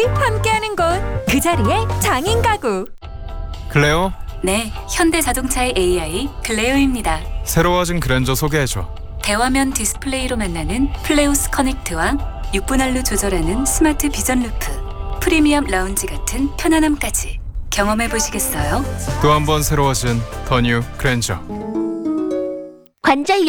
함께하는 곳, 그 자리에 장인 가구. 클레오, 네, 현대자동차의 AI 글레오입니다. 새로워진 그랜저 소개해줘. 대화면 디스플레이로 만나는 플레오스 커넥트와 6분할로 조절하는 스마트 비전 루프, 프리미엄 라운지 같은 편안함까지 경험해 보시겠어요? 또 한 번 새로워진 더 뉴 그랜저. 관절